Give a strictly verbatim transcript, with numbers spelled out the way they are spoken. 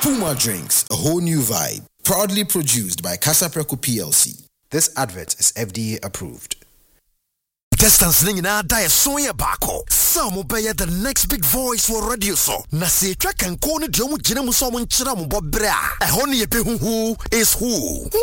Puma Drinks, a whole new vibe. Proudly produced by Casa Preco P L C. This advert is F D A approved. Distance nina die soya bako. Some obey the next big voice for radio so. Na se track and corner jomu jina muso munchira mubobra. A honey pe who is who.